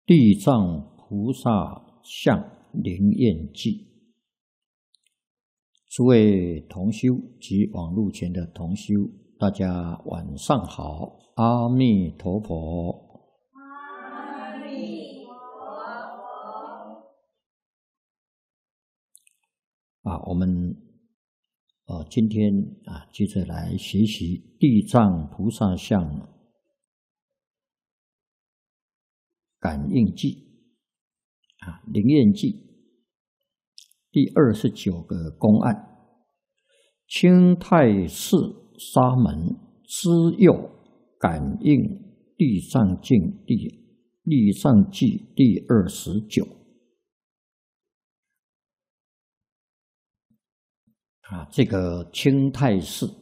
地藏菩萨像灵验记。诸位同修及网络前的同修，大家晚上好，阿弥陀佛。 阿弥陀佛。 我们今天接着来学习地藏菩萨像感应记灵验记第29个公案：清太寺沙门知佑感应地藏记第29。这个清太寺